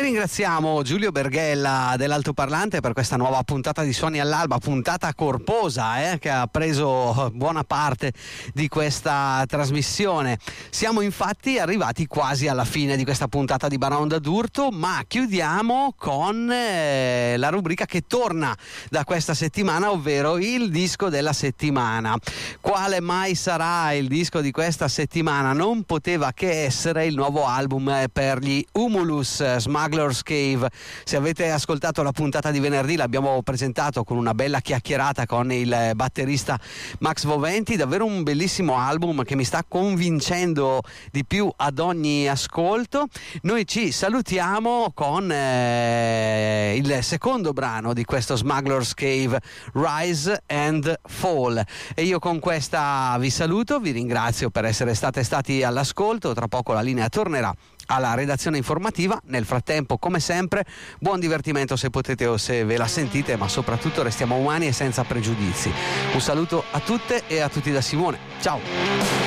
ringraziamo Giulio Berghella dell'Altoparlante per questa nuova puntata di Suoni all'Alba, puntata corposa che ha preso buona parte di questa trasmissione. Siamo infatti arrivati quasi alla fine di questa puntata di Baraonda d'Urto, ma chiudiamo con la rubrica che torna da questa settimana, ovvero il disco della settimana. Quale mai sarà il disco di questa settimana? Non poteva che essere il nuovo album per gli Humulus, Smuggler's Cave. Se avete ascoltato la puntata di venerdì, l'abbiamo presentato con una bella chiacchierata con il batterista Max Voventi. Davvero un bellissimo album che mi sta convincendo di più ad ogni ascolto. Noi ci salutiamo con il secondo brano di questo Smuggler's Cave, Rise and Fall, e io con questa vi saluto, vi ringrazio per essere stati all'ascolto. Tra poco la linea tornerà alla redazione informativa. Nel frattempo, come sempre, buon divertimento se potete o se ve la sentite, ma soprattutto restiamo umani e senza pregiudizi. Un saluto a tutte e a tutti da Simone. Ciao.